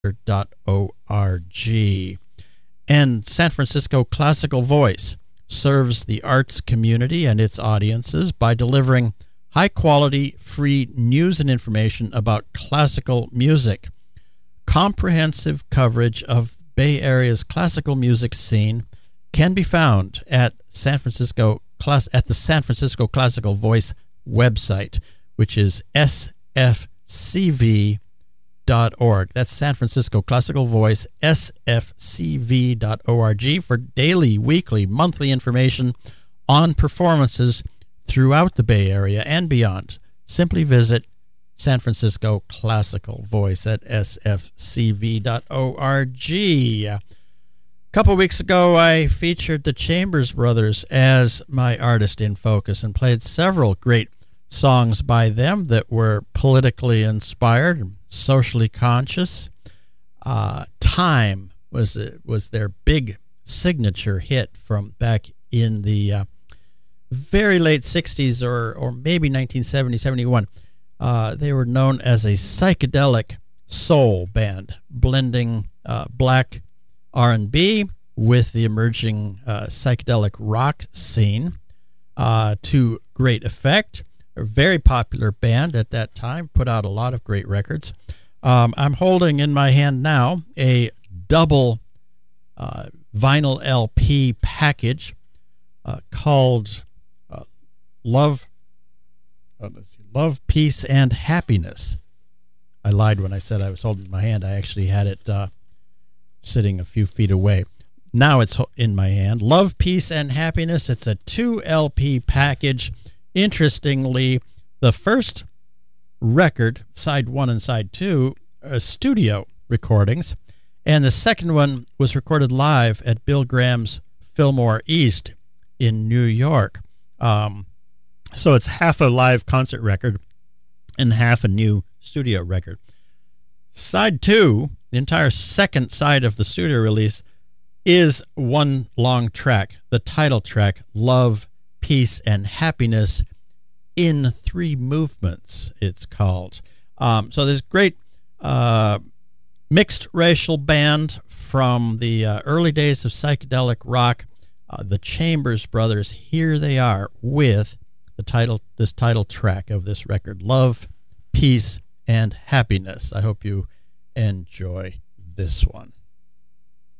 org. And San Francisco Classical Voice serves the arts community and its audiences by delivering high-quality, free news and information about classical music. Comprehensive coverage of Bay Area's classical music scene can be found at the San Francisco Classical Voice website, which is sfcv.org. That's San Francisco Classical Voice, sfcv.org, for daily, weekly, monthly information on performances throughout the Bay Area and beyond. Simply visit San Francisco Classical Voice at sfcv.org. A couple weeks ago, I featured the Chambers Brothers as my artist in focus and played several great songs by them that were politically inspired and socially conscious. Time was their big signature hit from back in the very late 60s or maybe 1970, 71. They were known as a psychedelic soul band, blending black R&B with the emerging psychedelic rock scene to great effect. A very popular band at that time, put out a lot of great records. I'm holding in my hand now a double vinyl LP package called Love, Peace, and Happiness. I lied when I said I was holding my hand. I actually had it sitting a few feet away. Now it's in my hand. Love, Peace, and Happiness. It's a 2 LP package. Interestingly, the first record, side 1 and side 2, are studio recordings, and the second one was recorded live at Bill Graham's Fillmore East in New York. So it's half a live concert record and half a new studio record. Side 2, the entire second side of the studio release, is one long track, the title track, Love, Peace, and Happiness in 3 movements, it's called. So there's great mixed racial band from the early days of psychedelic rock. The Chambers Brothers, here they are with this title track of this record, Love, Peace, and Happiness. I hope you enjoy this one.